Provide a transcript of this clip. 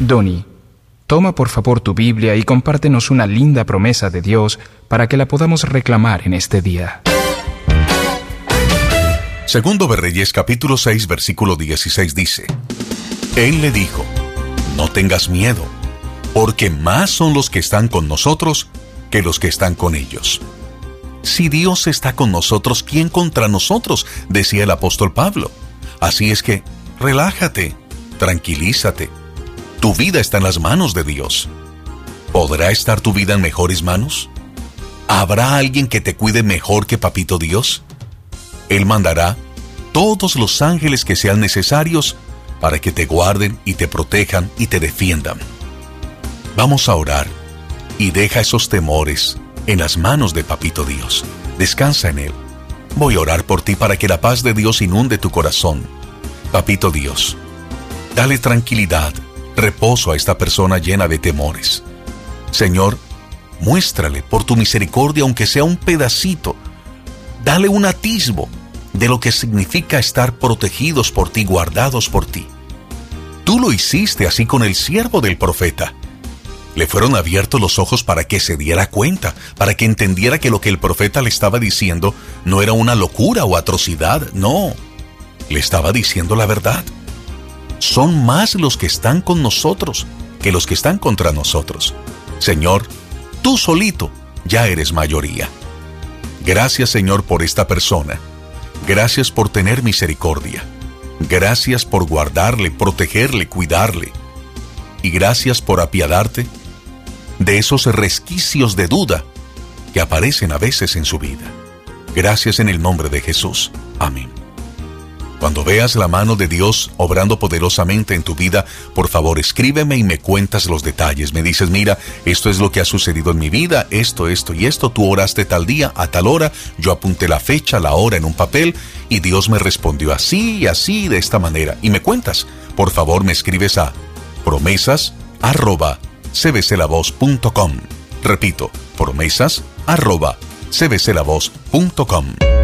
Donnie, toma por favor tu Biblia y compártenos una linda promesa de Dios para que la podamos reclamar en este día. Segundo de Reyes, capítulo 6, versículo 16 dice: Él le dijo: no tengas miedo, porque más son los que están con nosotros que los que están con ellos. Si Dios está con nosotros, ¿quién contra nosotros?, decía el apóstol Pablo. Así es que, relájate, tranquilízate. Tu vida está en las manos de Dios. ¿Podrá estar tu vida en mejores manos? ¿Habrá alguien que te cuide mejor que Papito Dios? Él mandará todos los ángeles que sean necesarios para que te guarden y te protejan y te defiendan. Vamos a orar y deja esos temores en las manos de Papito Dios. Descansa en Él. Voy a orar por ti para que la paz de Dios inunde tu corazón. Papito Dios, dale tranquilidad, reposo a esta persona llena de temores. Señor, muéstrale por tu misericordia, aunque sea un pedacito, dale un atisbo de lo que significa estar protegidos por ti, guardados por ti. Tú lo hiciste así con el siervo del profeta. Le fueron abiertos los ojos para que se diera cuenta, para que entendiera que lo que el profeta le estaba diciendo no era una locura o atrocidad, no. Le estaba diciendo la verdad. Son más los que están con nosotros que los que están contra nosotros. Señor, tú solito ya eres mayoría. Gracias, Señor, por esta persona. Gracias por tener misericordia. Gracias por guardarle, protegerle, cuidarle. Y gracias por apiadarte de esos resquicios de duda que aparecen a veces en su vida. Gracias en el nombre de Jesús. Amén. Cuando veas la mano de Dios obrando poderosamente en tu vida, por favor escríbeme y me cuentas los detalles. Me dices: mira, esto es lo que ha sucedido en mi vida, esto y esto. Tú oraste tal día, a tal hora, yo apunté la fecha, la hora en un papel y Dios me respondió así y así, de esta manera. Y me cuentas. Por favor, me escribes a promesas@cbclavoz.com. Repito, promesas@cbclavoz.com.